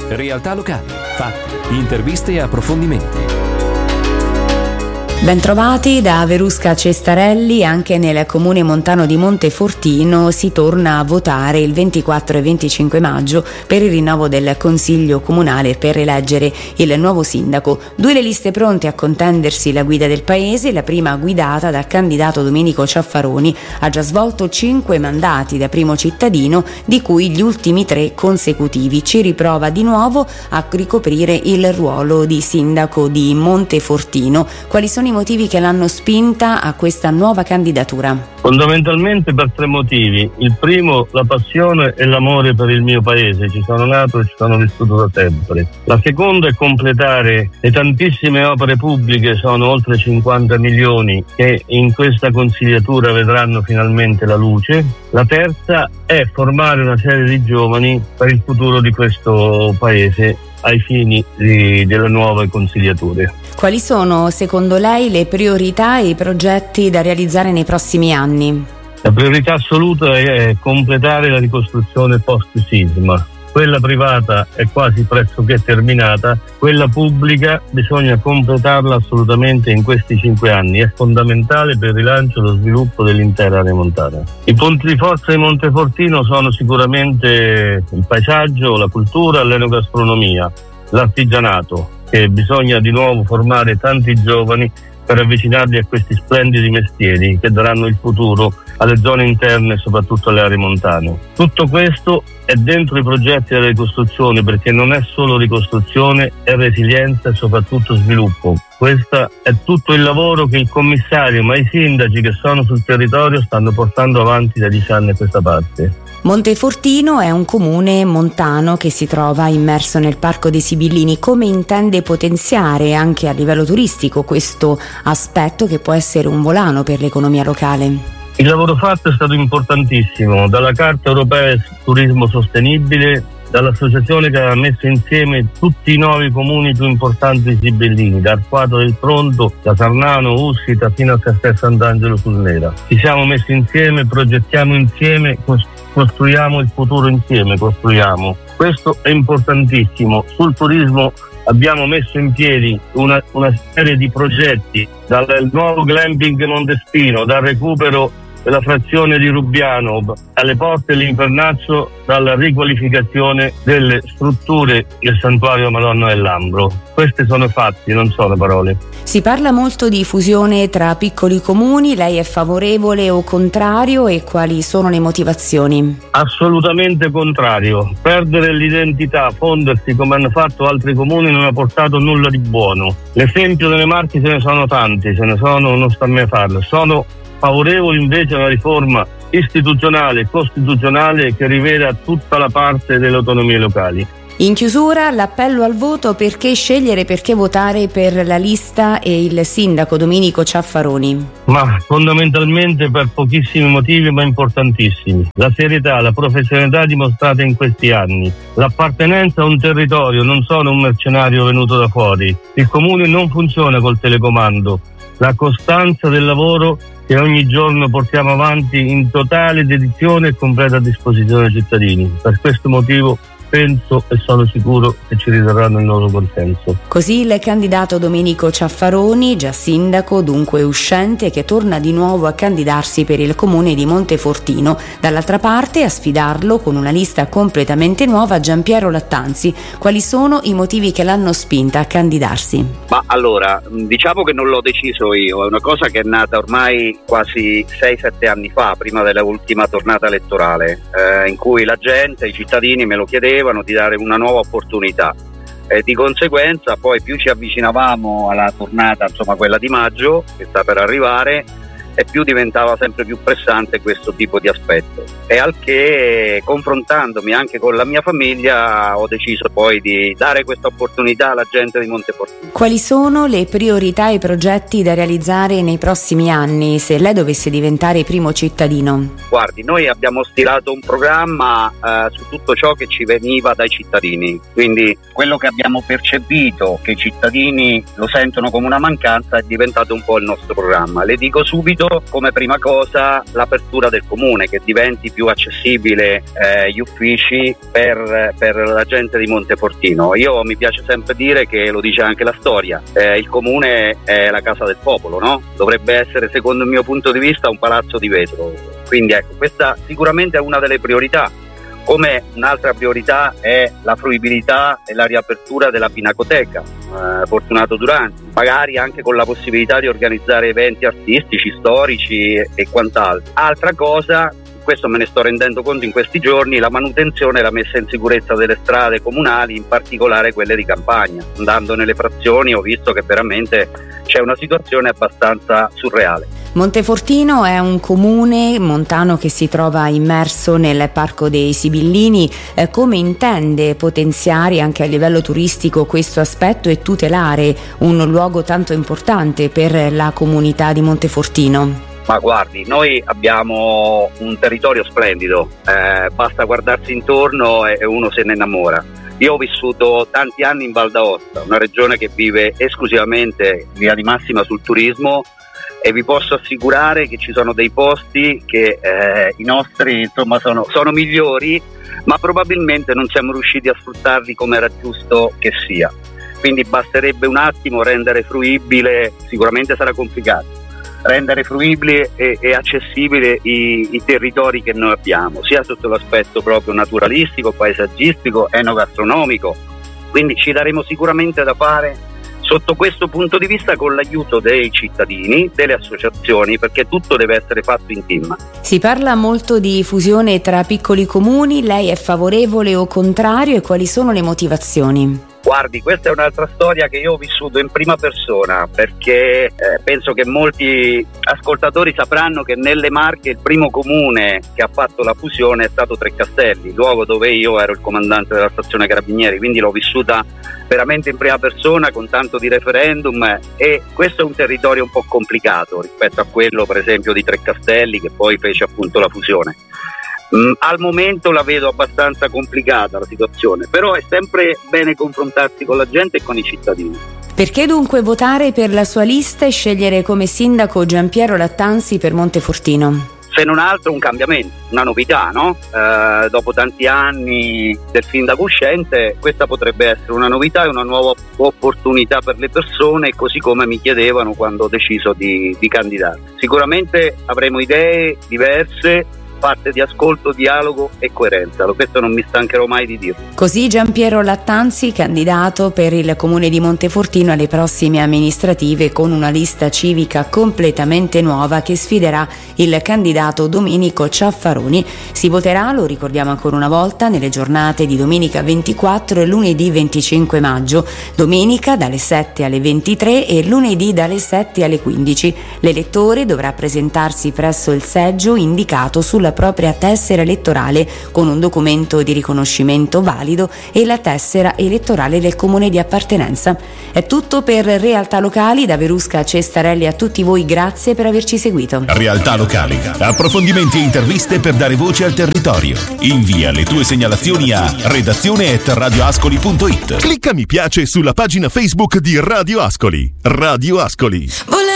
Realtà locali, fatti, interviste e approfondimenti. Bentrovati da Verusca Cestarelli. Anche nel comune montano di Montefortino si torna a votare il 24 e 25 maggio per il rinnovo del Consiglio Comunale per eleggere il nuovo sindaco. 2 le liste pronte a contendersi la guida del paese, la prima guidata dal candidato Domenico Ciaffaroni. Ha già svolto 5 mandati da primo cittadino, di cui gli ultimi 3 consecutivi. Ci riprova di nuovo a ricoprire il ruolo di sindaco di Montefortino. Quali sono i motivi che l'hanno spinta a questa nuova candidatura? Fondamentalmente per 3 motivi. Il primo, la passione e l'amore per il mio paese. Ci sono nato e ci sono vissuto da sempre. La seconda è completare le tantissime opere pubbliche, sono oltre 50 milioni, che in questa consigliatura vedranno finalmente la luce. La terza è formare una serie di giovani per il futuro di questo paese ai fini delle nuove consigliature. Quali sono secondo lei le priorità e i progetti da realizzare nei prossimi anni? La priorità assoluta è completare la ricostruzione post-sisma. Quella privata è quasi pressoché terminata, quella pubblica bisogna completarla assolutamente in questi 5 anni, è fondamentale per il rilancio e lo sviluppo dell'intera area montana. I punti di forza di Montefortino sono sicuramente il paesaggio, la cultura, l'enogastronomia, l'artigianato, che bisogna di nuovo formare tanti giovani per avvicinarli a questi splendidi mestieri che daranno il futuro alle zone interne e soprattutto alle aree montane. Tutto questo è dentro i progetti della ricostruzione, perché non è solo ricostruzione, è resilienza e soprattutto sviluppo. Questo è tutto il lavoro che il commissario, ma i sindaci che sono sul territorio stanno portando avanti da 10 anni a questa parte. Montefortino è un comune montano che si trova immerso nel Parco dei Sibillini. Come intende potenziare anche a livello turistico questo aspetto che può essere un volano per l'economia locale? Il lavoro fatto è stato importantissimo, dalla Carta Europea Turismo Sostenibile, dall'associazione che ha messo insieme tutti i 9 comuni più importanti sibillini, da Arquato del Tronto, da Sarnano, Ussita fino a Castel Sant'Angelo sul Nera. Ci siamo messi insieme, progettiamo insieme, costruiamo il futuro insieme, costruiamo. Questo è importantissimo. Sul turismo abbiamo messo in piedi una serie di progetti, dal nuovo glamping Montespino, dal recupero della frazione di Rubbiano alle porte dell'Invernazzo, dalla riqualificazione delle strutture del santuario Madonna del Lambro. Questi sono fatti, non sono parole. Si parla molto di fusione tra piccoli comuni, lei è favorevole o contrario e quali sono le motivazioni? Assolutamente contrario. Perdere l'identità, fondersi come hanno fatto altri comuni non ha portato nulla di buono. L'esempio delle Marche ce ne sono tanti, non sta a me farlo. Sono favorevoli invece a una riforma istituzionale e costituzionale che rivela tutta la parte delle autonomie locali. In chiusura, l'appello al voto: perché scegliere, perché votare per la lista e il sindaco Domenico Ciaffaroni? Ma fondamentalmente per pochissimi motivi, ma importantissimi. La serietà, la professionalità dimostrata in questi anni, l'appartenenza a un territorio, non sono un mercenario venuto da fuori. Il comune non funziona col telecomando. La costanza del lavoro che ogni giorno portiamo avanti in totale dedizione e completa disposizione dei cittadini. Per questo motivo penso e sono sicuro che ci riterranno il loro consenso. Così il candidato Domenico Ciaffaroni, già sindaco, dunque uscente, che torna di nuovo a candidarsi per il comune di Montefortino. Dall'altra parte, a sfidarlo con una lista completamente nuova, Giampiero Lattanzi. Quali sono i motivi che l'hanno spinta a candidarsi? Ma allora, diciamo che non l'ho deciso io, è una cosa che è nata ormai quasi 6-7 anni fa, prima della ultima tornata elettorale, in cui la gente, i cittadini me lo chiedevano di dare una nuova opportunità. Di conseguenza poi più ci avvicinavamo alla tornata, insomma quella di maggio che sta per arrivare, e più diventava sempre più pressante questo tipo di aspetto, e al che, confrontandomi anche con la mia famiglia, ho deciso poi di dare questa opportunità alla gente di Montefortino. Quali sono le priorità e i progetti da realizzare nei prossimi anni se lei dovesse diventare primo cittadino? Guardi, noi abbiamo stilato un programma su tutto ciò che ci veniva dai cittadini, quindi quello che abbiamo percepito che i cittadini lo sentono come una mancanza è diventato un po' il nostro programma. Le dico subito chiesto come prima cosa l'apertura del comune, che diventi più accessibile gli uffici per la gente di Montefortino. Io mi piace sempre dire che, lo dice anche la storia, il comune è la casa del popolo, no? Dovrebbe essere, secondo il mio punto di vista, un palazzo di vetro. Quindi ecco, questa sicuramente è una delle priorità. Come un'altra priorità è la fruibilità e la riapertura della Pinacoteca Fortunato Duranti, magari anche con la possibilità di organizzare eventi artistici, storici e quant'altro. Altra cosa, questo me ne sto rendendo conto in questi giorni, la manutenzione e la messa in sicurezza delle strade comunali, in particolare quelle di campagna. Andando nelle frazioni ho visto che veramente c'è una situazione abbastanza surreale. Montefortino è un comune montano che si trova immerso nel Parco dei Sibillini. Come intende potenziare anche a livello turistico questo aspetto e tutelare un luogo tanto importante per la comunità di Montefortino? Ma guardi, noi abbiamo un territorio splendido, basta guardarsi intorno e uno se ne innamora. Io ho vissuto tanti anni in Val d'Aosta, una regione che vive esclusivamente in linea di massima sul turismo, e vi posso assicurare che ci sono dei posti che i nostri insomma sono migliori, ma probabilmente non siamo riusciti a sfruttarli come era giusto che sia. Quindi basterebbe un attimo rendere fruibile, sicuramente sarà complicato, rendere fruibili e accessibili i territori che noi abbiamo, sia sotto l'aspetto proprio naturalistico, paesaggistico, enogastronomico. Quindi ci daremo sicuramente da fare sotto questo punto di vista, con l'aiuto dei cittadini, delle associazioni, perché tutto deve essere fatto in team. Si parla molto di fusione tra piccoli comuni, lei è favorevole o contrario e quali sono le motivazioni? Guardi, questa è un'altra storia che io ho vissuto in prima persona, perché penso che molti ascoltatori sapranno che nelle Marche il primo comune che ha fatto la fusione è stato Treccastelli, luogo dove io ero il comandante della stazione Carabinieri, quindi l'ho vissuta veramente in prima persona con tanto di referendum, e questo è un territorio un po' complicato rispetto a quello per esempio di Treccastelli, che poi fece appunto la fusione. Al momento la vedo abbastanza complicata la situazione, però è sempre bene confrontarsi con la gente e con i cittadini. Perché dunque votare per la sua lista e scegliere come sindaco Giampiero Lattanzi per Montefortino? Se non altro un cambiamento, una novità, no? Dopo tanti anni del sindaco uscente, questa potrebbe essere una novità e una nuova opportunità per le persone, così come mi chiedevano quando ho deciso di candidare. Sicuramente avremo idee diverse, fatte di ascolto, dialogo e coerenza. Questo non mi stancherò mai di dirlo. Così Giampiero Lattanzi, candidato per il comune di Montefortino alle prossime amministrative, con una lista civica completamente nuova che sfiderà il candidato Domenico Ciaffaroni. Si voterà, lo ricordiamo ancora una volta, nelle giornate di domenica 24 e lunedì 25 maggio, domenica dalle 7 alle 23 e lunedì dalle 7 alle 15. L'elettore dovrà presentarsi presso il seggio indicato sulla propria tessera elettorale con un documento di riconoscimento valido e la tessera elettorale del comune di appartenenza. È tutto per Realtà Locali. Da Verusca a Cestarelli, a tutti voi grazie per averci seguito. Realtà Locali, approfondimenti e interviste per dare voce al territorio. Invia le tue segnalazioni a redazione@radioascoli.it. Clicca mi piace sulla pagina Facebook di Radio Ascoli. Radio Ascoli.